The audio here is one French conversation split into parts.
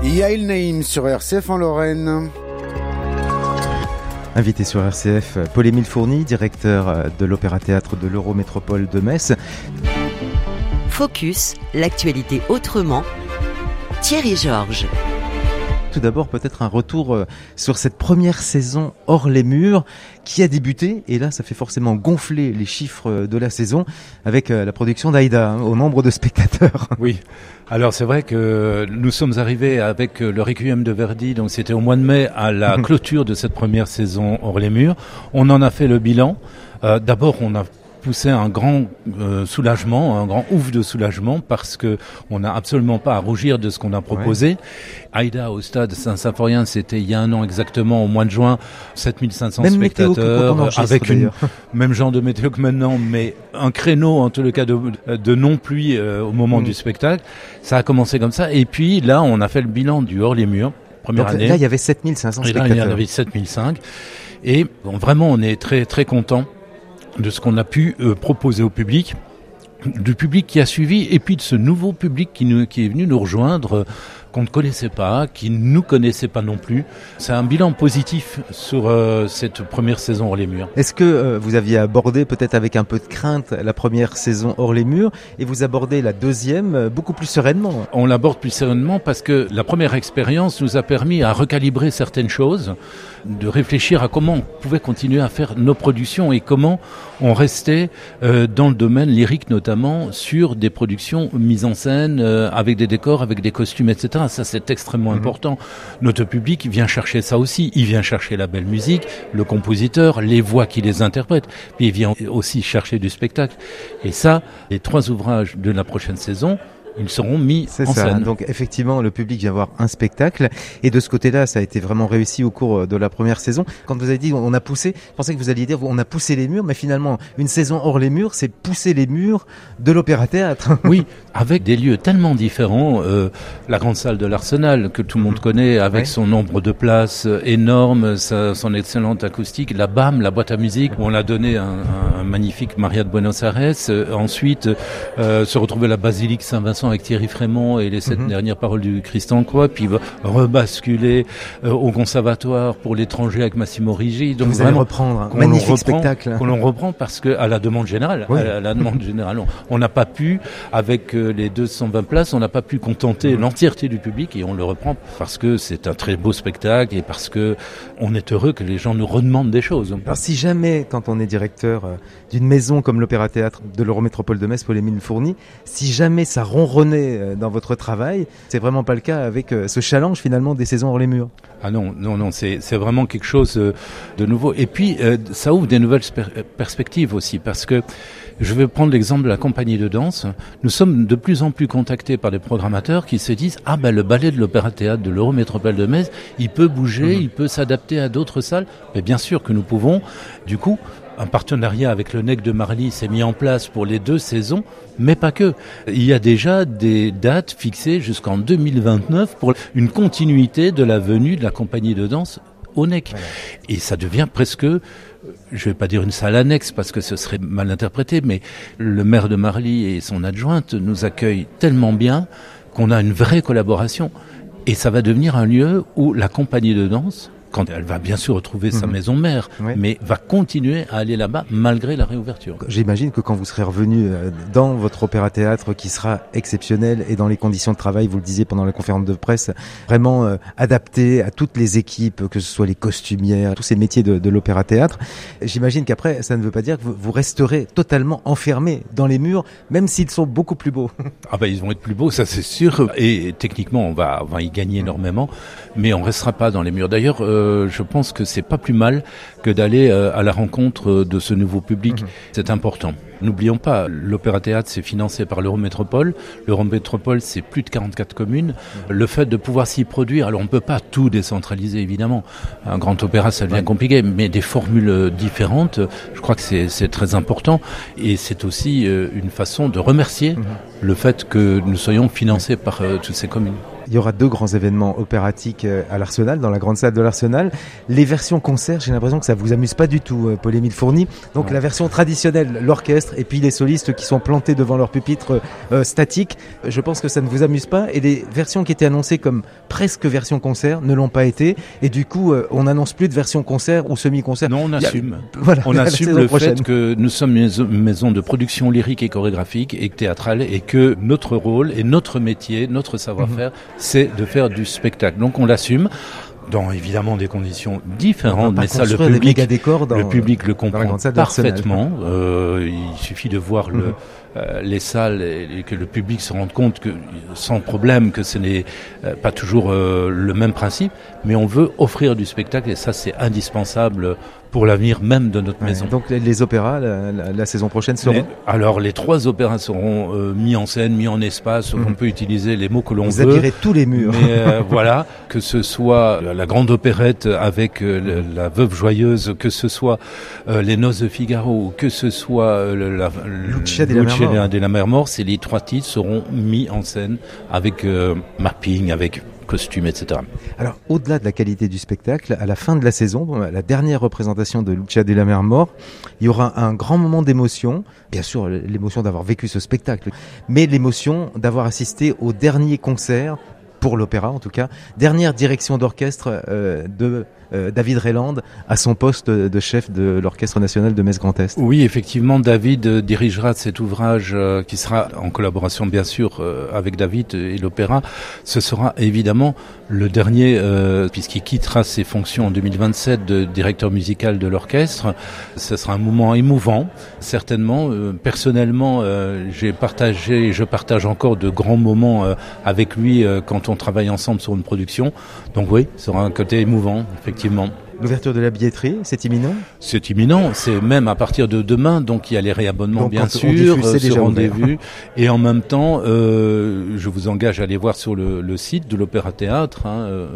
Yael Naïm sur RCF en Lorraine. Invité sur RCF, Paul-Émile Fourny, directeur de l'Opéra-Théâtre de l'Eurométropole de Metz. Focus, l'actualité autrement. Thierry Georges. Tout d'abord, peut-être un retour sur cette première saison hors les murs qui a débuté. Et là, ça fait forcément gonfler les chiffres de la saison avec la production d'Aïda au nombre de spectateurs. Oui, alors c'est vrai que nous sommes arrivés avec le Requiem de Verdi, donc c'était au mois de mai à la clôture de cette première saison hors les murs. On en a fait le bilan. D'abord, on a poussé un grand soulagement, un grand ouf de soulagement parce que on n'a absolument pas à rougir de ce qu'on a proposé. Ouais. Aïda au stade Saint-Symphorien, c'était il y a un an exactement, au mois de juin, 7500 même spectateurs, avec une même genre de météo que maintenant, mais un créneau en tout cas de non-pluie au moment du spectacle. Ça a commencé comme ça, et puis là, on a fait le bilan du hors les murs, première année. Là, il y avait 7500 spectateurs. Et là, il y en avait 7005, et bon, vraiment, on est très très content de ce qu'on a pu proposer au public, du public qui a suivi, et puis de ce nouveau public qui est venu nous rejoindre, qu'on ne connaissait pas, qui ne nous connaissait pas non plus. C'est un bilan positif sur cette première saison hors les murs. Est-ce que vous aviez abordé peut-être avec un peu de crainte la première saison hors les murs et vous abordez la deuxième beaucoup plus sereinement? On l'aborde plus sereinement parce que la première expérience nous a permis à recalibrer certaines choses, de réfléchir à comment on pouvait continuer à faire nos productions et comment on restait dans le domaine lyrique notamment sur des productions mises en scène avec des décors, avec des costumes, etc. Ça, c'est extrêmement important. Notre public vient chercher ça aussi. Il vient chercher la belle musique, le compositeur, les voix qui les interprètent. Puis il vient aussi chercher du spectacle. Et ça, les 3 ouvrages de la prochaine saison, ils seront mis en scène. Donc effectivement, le public vient voir un spectacle. Et de ce côté-là, ça a été vraiment réussi au cours de la première saison. Quand vous avez dit on a poussé, je pensais que vous alliez dire on a poussé les murs, mais finalement, une saison hors les murs, c'est pousser les murs de l'Opéra-Théâtre. Oui, avec des lieux tellement différents. La grande salle de l'Arsenal, que tout le monde connaît, avec son nombre de places énorme, son excellente acoustique. La BAM, la boîte à musique, où on a donné un magnifique Maria de Buenos Aires. Ensuite, se retrouver à la basilique Saint-Vincent avec Thierry Frémont et les 7 dernières paroles du Christ en croix, puis rebasculer au conservatoire pour l'étranger avec Massimo Riggi. Donc vous allez reprendre un magnifique spectacle. Qu'on reprend parce que à la demande générale, à la demande générale, on n'a pas pu, avec les 220 places, on n'a pas pu contenter l'entièreté du public et on le reprend parce que c'est un très beau spectacle et parce que on est heureux que les gens nous redemandent des choses. Alors si jamais, quand on est directeur d'une maison comme l'Opéra-Théâtre de l'Eurométropole de Metz, Paul-Émile Fourny, si jamais ça ronronne dans votre travail, c'est vraiment pas le cas avec ce challenge finalement des saisons hors les murs. Ah non, c'est vraiment quelque chose de nouveau. Et puis ça ouvre des nouvelles perspectives aussi, parce que je vais prendre l'exemple de la compagnie de danse. Nous sommes de plus en plus contactés par des programmateurs qui se disent le ballet de l'Opéra-Théâtre de l'Eurométropole de Metz, il peut bouger, il peut s'adapter à d'autres salles. Mais bien sûr que nous pouvons. Du coup, un partenariat avec le NEC de Marly s'est mis en place pour les 2 saisons, mais pas que. Il y a déjà des dates fixées jusqu'en 2029 pour une continuité de la venue de la compagnie de danse au NEC. Voilà. Et ça devient presque, je vais pas dire une salle annexe parce que ce serait mal interprété, mais le maire de Marly et son adjointe nous accueillent tellement bien qu'on a une vraie collaboration. Et ça va devenir un lieu où la compagnie de danse, quand elle va bien sûr retrouver sa maison mère, mais va continuer à aller là-bas malgré la réouverture. J'imagine que quand vous serez revenu dans votre opéra-théâtre qui sera exceptionnel et dans les conditions de travail, vous le disiez pendant la conférence de presse, vraiment adapté à toutes les équipes, que ce soit les costumières, tous ces métiers de l'opéra-théâtre, j'imagine qu'après, ça ne veut pas dire que vous resterez totalement enfermé dans les murs, même s'ils sont beaucoup plus beaux. Ils vont être plus beaux, ça c'est sûr, et techniquement on va y gagner énormément, mais on restera pas dans les murs. D'ailleurs, je pense que c'est pas plus mal que d'aller à la rencontre de ce nouveau public. C'est important. N'oublions pas, l'Opéra-Théâtre, c'est financé par l'Eurométropole. L'Eurométropole, c'est plus de 44 communes. Le fait de pouvoir s'y produire, alors on ne peut pas tout décentraliser, évidemment. Un grand opéra, ça devient compliqué, mais des formules différentes, je crois que c'est très important. Et c'est aussi une façon de remercier le fait que nous soyons financés par toutes ces communes. Il y aura 2 grands événements opératiques à l'Arsenal, dans la grande salle de l'Arsenal. Les versions concerts, j'ai l'impression que ça vous amuse pas du tout, Paul-Émile Fourny. Donc la version traditionnelle, l'orchestre et puis les solistes qui sont plantés devant leur pupitre statique. Je pense que ça ne vous amuse pas. Et les versions qui étaient annoncées comme presque version concert ne l'ont pas été. Et du coup, on n'annonce plus de version concert ou semi-concert. Non, on assume. Voilà, on assume le prochaine. fait que nous sommes une maison de production lyrique et chorégraphique et théâtrale et que notre rôle et notre métier, notre savoir-faire, c'est de faire du spectacle. Donc on l'assume. Dans évidemment des conditions différentes, mais ça le public le comprend parfaitement. Il suffit de voir les salles et que le public se rende compte que sans problème que ce n'est pas toujours le même principe, mais on veut offrir du spectacle et ça c'est indispensable pour l'avenir même de notre maison. Donc les opéras, la saison prochaine seront... Alors les 3 opéras seront mis en scène, mis en espace, on peut utiliser les mots que l'on veut. Vous habillerez tous les murs. Mais voilà, que ce soit la grande opérette avec la Veuve Joyeuse, que ce soit les Noces de Figaro, que ce soit Lucia de la Mer Morte, les 3 titres seront mis en scène avec mapping, avec costumes, etc. Alors, au-delà de la qualité du spectacle, à la fin de la saison, la dernière représentation de Lucia de la Mer Morte, il y aura un grand moment d'émotion. Bien sûr, l'émotion d'avoir vécu ce spectacle, mais l'émotion d'avoir assisté au dernier concert, pour l'opéra en tout cas, dernière direction d'orchestre de David Rayland à son poste de chef de l'Orchestre National de Metz Grand Est. Oui, effectivement, David dirigera cet ouvrage qui sera en collaboration bien sûr avec David et l'opéra. Ce sera évidemment le dernier, puisqu'il quittera ses fonctions en 2027 de directeur musical de l'orchestre. Ce sera un moment émouvant, certainement. Personnellement, je partage encore de grands moments avec lui quand on travaille ensemble sur une production. Donc oui, ce sera un côté émouvant, effectivement. L'ouverture de la billetterie, c'est imminent ? C'est imminent, c'est même à partir de demain, donc il y a les réabonnements donc, bien sûr, ce rendez-vous. Et en même temps, je vous engage à aller voir sur le site de l'Opéra Théâtre,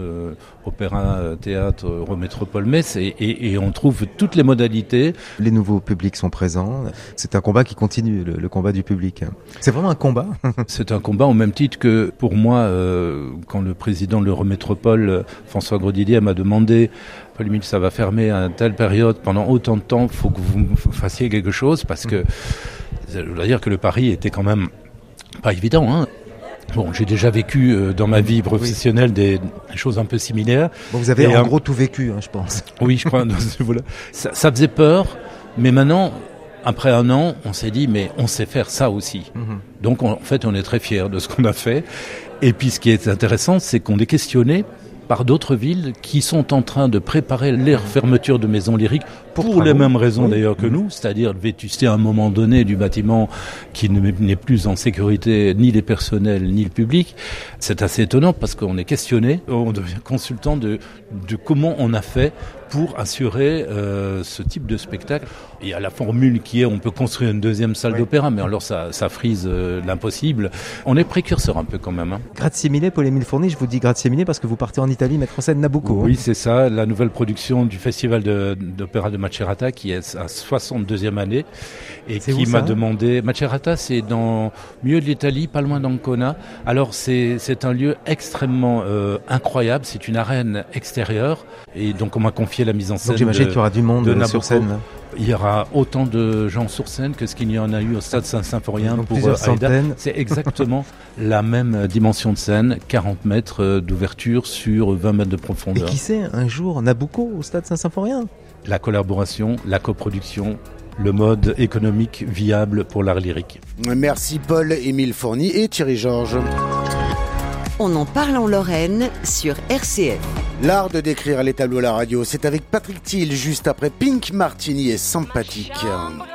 Opéra Théâtre Eurométropole Metz, et on trouve toutes les modalités. Les nouveaux publics sont présents, c'est un combat qui continue, le combat du public. C'est vraiment un combat. C'est un combat au même titre que pour moi, quand le président de l'Eurométropole, François Grosdidier, m'a demandé Paul-Émile, ça va fermer à une telle période, pendant autant de temps, il faut que vous fassiez quelque chose, parce que je dois dire que le pari était quand même pas évident. Hein. Bon, j'ai déjà vécu dans ma vie professionnelle des choses un peu similaires. Bon, vous avez en gros tout vécu, je pense. Oui, je crois. Voilà. Ça faisait peur, mais maintenant, après 1 an, on s'est dit, mais on sait faire ça aussi. Donc, en fait, on est très fiers de ce qu'on a fait. Et puis, ce qui est intéressant, c'est qu'on est questionné par d'autres villes qui sont en train de préparer leur fermeture de maisons lyriques pour les mêmes raisons d'ailleurs que nous, c'est-à-dire le vétusté à un moment donné du bâtiment qui n'est plus en sécurité ni les personnels ni le public. C'est assez étonnant parce qu'on est questionné, on devient consultant de comment on a fait pour assurer ce type de spectacle. Il y a la formule qui est on peut construire une 2e salle d'opéra, mais alors ça frise l'impossible. On est précurseur un peu quand même. Grazie mille, Paul-Émile Fourny, je vous dis grazie mille parce que vous partez en Italie mettre en scène Nabucco. Oui, c'est ça, la nouvelle production du festival d'opéra de Macerata qui est à 62e année et qui m'a demandé... Macerata, c'est dans le milieu de l'Italie, pas loin d'Ancona. Alors c'est un lieu extrêmement incroyable, c'est une arène extérieure et donc on m'a confié la mise en scène. Donc j'imagine qu'il y aura du monde sur scène. Là. Il y aura autant de gens sur scène que ce qu'il y en a eu au Stade Saint-Symphorien pour Aïda. C'est exactement la même dimension de scène, 40 mètres d'ouverture sur 20 mètres de profondeur. Et qui sait, un jour, Nabucco au Stade Saint-Symphorien ? La collaboration, la coproduction, le mode économique viable pour l'art lyrique. Merci Paul-Émile Fourny et Thierry Georges. On en parle en Lorraine sur RCF. L'art de décrire les tableaux à la radio, c'est avec Patrick Thiel juste après Pink Martini et Sympathique.